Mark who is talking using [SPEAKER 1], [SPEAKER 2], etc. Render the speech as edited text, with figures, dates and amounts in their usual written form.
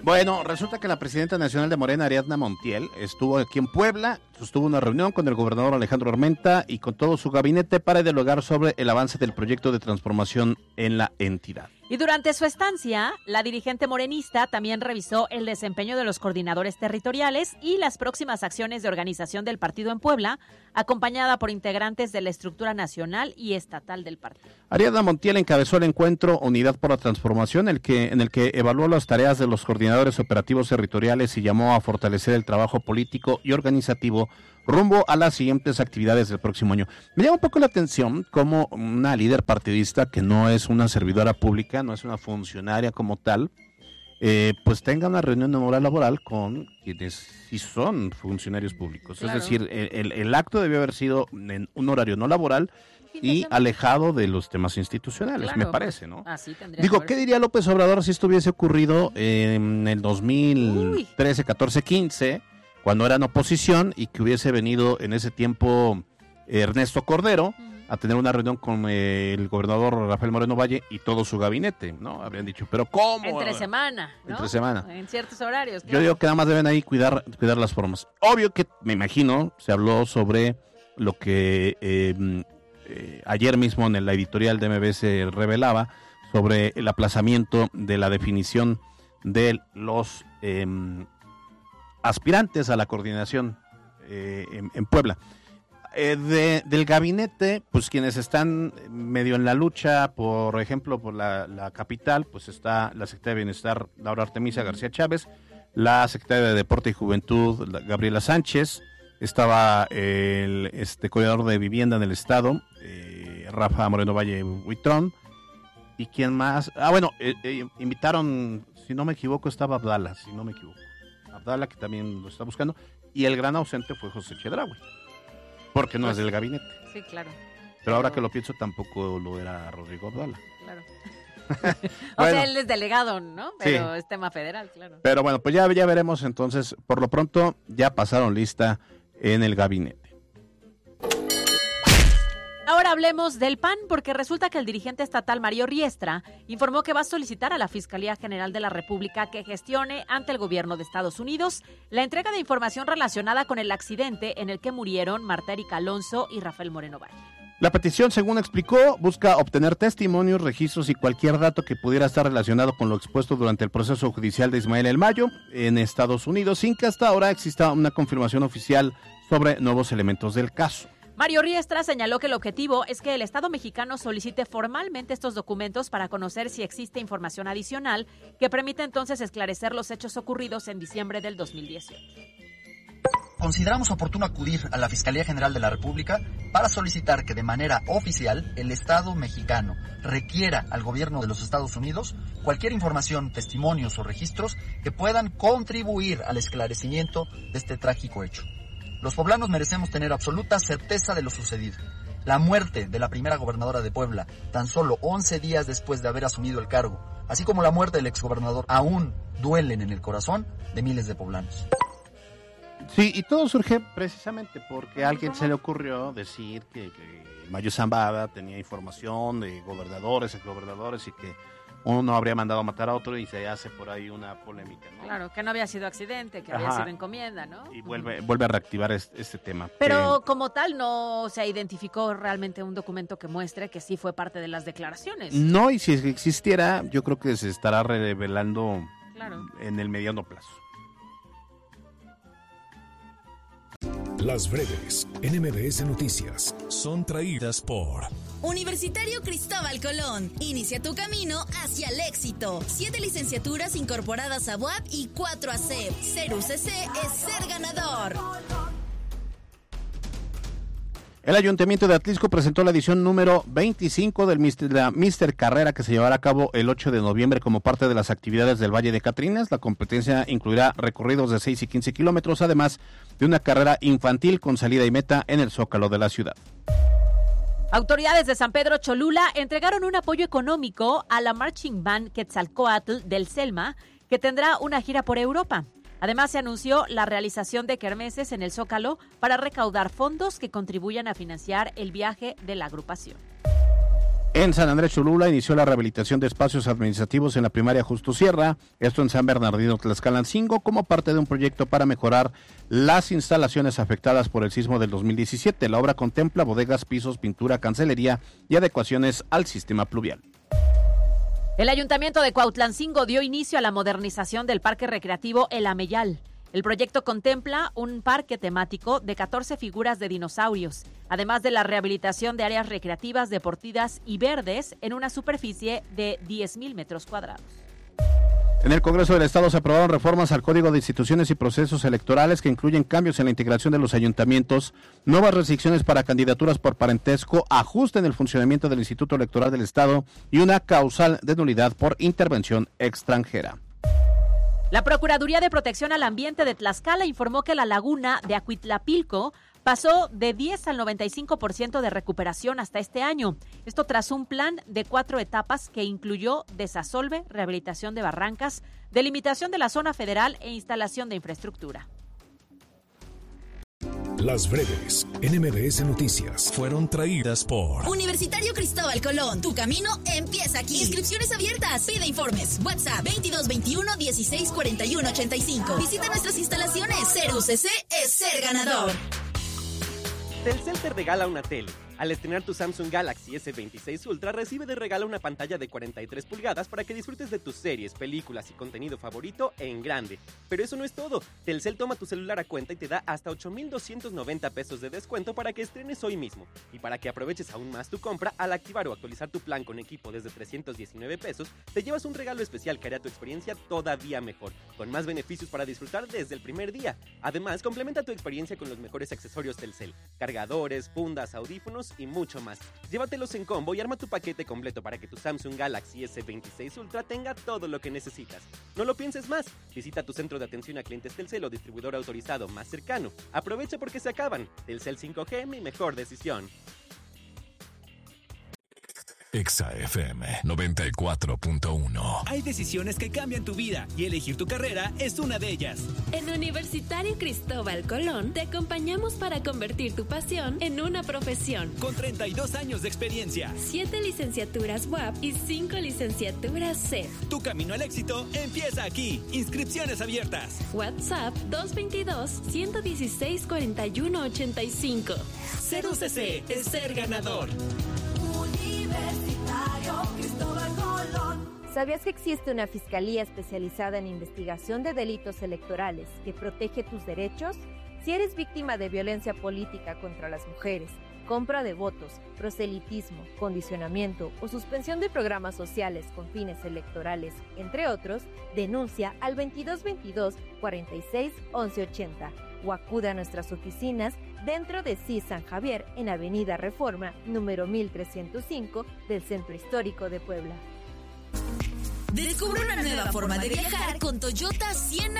[SPEAKER 1] Bueno, resulta que la presidenta nacional de Morena, Ariadna Montiel, estuvo aquí en Puebla, sostuvo una reunión con el gobernador Alejandro Armenta y con todo su gabinete para dialogar sobre el avance del proyecto de transformación en la entidad.
[SPEAKER 2] Y durante su estancia, la dirigente morenista también revisó el desempeño de los coordinadores territoriales y las próximas acciones de organización del partido en Puebla, acompañada por integrantes de la estructura nacional y estatal del partido.
[SPEAKER 1] Ariadna Montiel encabezó el encuentro Unidad por la Transformación, en el que evaluó las tareas de los coordinadores operativos territoriales y llamó a fortalecer el trabajo político y organizativo rumbo a las siguientes actividades del próximo año. Me llama un poco la atención cómo una líder partidista que no es una servidora pública, no es una funcionaria como tal, pues tenga una reunión de moral laboral con quienes sí son funcionarios públicos. Claro. Es decir, el acto debió haber sido en un horario no laboral y alejado de los temas institucionales, claro, me parece, ¿no?
[SPEAKER 2] Así tendría
[SPEAKER 1] Digo,
[SPEAKER 2] que
[SPEAKER 1] ¿qué diría López Obrador si esto hubiese ocurrido en el 2013, 14, 15, cuando eran oposición y que hubiese venido en ese tiempo Ernesto Cordero a tener una reunión con el gobernador Rafael Moreno Valle y todo su gabinete, ¿no? Habrían dicho, ¿pero cómo?
[SPEAKER 2] Entre semana, ¿no?
[SPEAKER 1] Entre semana.
[SPEAKER 2] En ciertos horarios, claro.
[SPEAKER 1] Yo digo que nada más deben ahí cuidar las formas. Obvio que, me imagino, se habló sobre lo que ayer mismo en la editorial de MBS revelaba sobre el aplazamiento de la definición de los aspirantes a la coordinación en Puebla. Del gabinete, pues quienes están medio en la lucha, por ejemplo, por la capital, pues está la secretaria de Bienestar, Laura Artemisa García Chávez, la secretaria de Deporte y Juventud, Gabriela Sánchez, estaba el coordinador de vivienda en el estado, Rafa Moreno Valle Huitrón, y quién más, invitaron, si no me equivoco, estaba Abdala, Abdala, que también lo está buscando, y el gran ausente fue José Chedraui, porque no es del gabinete.
[SPEAKER 2] Sí, claro.
[SPEAKER 1] Pero ahora que lo pienso, tampoco lo era Rodrigo Abdala.
[SPEAKER 2] Claro.
[SPEAKER 1] Bueno,
[SPEAKER 2] o sea, él es delegado, ¿no? Pero
[SPEAKER 1] sí,
[SPEAKER 2] es tema federal, claro.
[SPEAKER 1] Pero bueno, pues ya veremos entonces. Por lo pronto, ya pasaron lista en el gabinete.
[SPEAKER 2] Ahora hablemos del PAN, porque resulta que el dirigente estatal Mario Riestra informó que va a solicitar a la Fiscalía General de la República que gestione ante el gobierno de Estados Unidos la entrega de información relacionada con el accidente en el que murieron Marta Erika Alonso y Rafael Moreno Valle.
[SPEAKER 1] La petición, según explicó, busca obtener testimonios, registros y cualquier dato que pudiera estar relacionado con lo expuesto durante el proceso judicial de Ismael El Mayo en Estados Unidos, sin que hasta ahora exista una confirmación oficial sobre nuevos elementos del caso.
[SPEAKER 2] Mario Riestra señaló que el objetivo es que el Estado mexicano solicite formalmente estos documentos para conocer si existe información adicional que permita entonces esclarecer los hechos ocurridos en diciembre del 2018.
[SPEAKER 3] Consideramos oportuno acudir a la Fiscalía General de la República para solicitar que de manera oficial el Estado mexicano requiera al gobierno de los Estados Unidos cualquier información, testimonios o registros que puedan contribuir al esclarecimiento de este trágico hecho. Los poblanos merecemos tener absoluta certeza de lo sucedido. La muerte de la primera gobernadora de Puebla, tan solo 11 días después de haber asumido el cargo, así como la muerte del exgobernador, aún duelen en el corazón de miles de poblanos.
[SPEAKER 1] Sí, y todo surge precisamente porque a alguien se le ocurrió decir que Mayo Zambada tenía información de gobernadores, exgobernadores, y que uno habría mandado a matar a otro y se hace por ahí una polémica, ¿no?
[SPEAKER 2] Claro, que no había sido accidente, que había sido encomienda, ¿no?
[SPEAKER 1] Y vuelve a reactivar este tema.
[SPEAKER 2] Pero como tal no se identificó realmente un documento que muestre que sí fue parte de las declaraciones.
[SPEAKER 1] No, y si existiera, yo creo que se estará revelando en el mediano plazo.
[SPEAKER 4] Las breves en MBS Noticias son traídas por
[SPEAKER 5] Universitario Cristóbal Colón. Inicia tu camino hacia el éxito. 7 licenciaturas incorporadas a UAP y 4 a CEP. Ser UCC es ser ganador.
[SPEAKER 1] El Ayuntamiento de Atlixco presentó la edición número 25 de la Mister Carrera, que se llevará a cabo el 8 de noviembre como parte de las actividades del Valle de Catrinas. La competencia incluirá recorridos de 6 y 15 kilómetros, además de una carrera infantil con salida y meta en el Zócalo de la ciudad.
[SPEAKER 2] Autoridades de San Pedro Cholula entregaron un apoyo económico a la Marching Band Quetzalcóatl del Selma, que tendrá una gira por Europa. Además, se anunció la realización de kermeses en el Zócalo para recaudar fondos que contribuyan a financiar el viaje de la agrupación.
[SPEAKER 1] En San Andrés Cholula inició la rehabilitación de espacios administrativos en la primaria Justo Sierra, esto en San Bernardino Tlaxcalancingo, como parte de un proyecto para mejorar las instalaciones afectadas por el sismo del 2017. La obra contempla bodegas, pisos, pintura, cancelería y adecuaciones al sistema pluvial.
[SPEAKER 2] El Ayuntamiento de Cuautlancingo dio inicio a la modernización del Parque Recreativo El Ameyal. El proyecto contempla un parque temático de 14 figuras de dinosaurios, además de la rehabilitación de áreas recreativas, deportivas y verdes en una superficie de 10,000 metros cuadrados.
[SPEAKER 1] En el Congreso del Estado se aprobaron reformas al Código de Instituciones y Procesos Electorales que incluyen cambios en la integración de los ayuntamientos, nuevas restricciones para candidaturas por parentesco, ajuste en el funcionamiento del Instituto Electoral del Estado y una causal de nulidad por intervención extranjera.
[SPEAKER 2] La Procuraduría de Protección al Ambiente de Tlaxcala informó que la laguna de Acuitlapilco pasó de 10 al 95% de recuperación hasta este año. Esto tras un plan de 4 etapas que incluyó desasolve, rehabilitación de barrancas, delimitación de la zona federal e instalación de infraestructura.
[SPEAKER 4] Las breves en MBS Noticias fueron traídas por
[SPEAKER 5] Universitario Cristóbal Colón. Tu camino empieza aquí. Inscripciones abiertas. Pide informes. WhatsApp 2221 16 41 85. Visita nuestras instalaciones. Ser UCC es ser ganador.
[SPEAKER 6] Telcel te regala una tele. Al estrenar tu Samsung Galaxy S26 Ultra, recibe de regalo una pantalla de 43 pulgadas para que disfrutes de tus series, películas y contenido favorito en grande. Pero eso no es todo. Telcel toma tu celular a cuenta y te da hasta 8,290 pesos de descuento para que estrenes hoy mismo. Y para que aproveches aún más tu compra, al activar o actualizar tu plan con equipo desde 319 pesos, te llevas un regalo especial que hará tu experiencia todavía mejor, con más beneficios para disfrutar desde el primer día. Además, complementa tu experiencia con los mejores accesorios Telcel, cargadores, fundas, audífonos y mucho más. Llévatelos en combo y arma tu paquete completo para que tu Samsung Galaxy S26 Ultra tenga todo lo que necesitas. No lo pienses más. Visita tu centro de atención a clientes Telcel o distribuidor autorizado más cercano. Aprovecha porque se acaban. Telcel 5G, mi mejor decisión.
[SPEAKER 4] Exa FM 94.1.
[SPEAKER 7] Hay decisiones que cambian tu vida y elegir tu carrera es una de ellas.
[SPEAKER 8] En Universitario Cristóbal Colón te acompañamos para convertir tu pasión en una profesión.
[SPEAKER 7] Con 32 años de experiencia,
[SPEAKER 8] 7 licenciaturas UAP y 5 licenciaturas CEF.
[SPEAKER 7] Tu camino al éxito empieza aquí. Inscripciones abiertas.
[SPEAKER 8] WhatsApp 222-116-4185.
[SPEAKER 7] Ser UCC es ser ganador.
[SPEAKER 9] ¿Sabías que existe una fiscalía especializada en investigación de delitos electorales que protege tus derechos? Si eres víctima de violencia política contra las mujeres, compra de votos, proselitismo, condicionamiento o suspensión de programas sociales con fines electorales, entre otros, denuncia al 2222 46 1180 o acude a nuestras oficinas dentro de CIS San Javier en Avenida Reforma, número 1305 del Centro Histórico de Puebla.
[SPEAKER 5] Descubre una nueva forma de viajar con Toyota Siena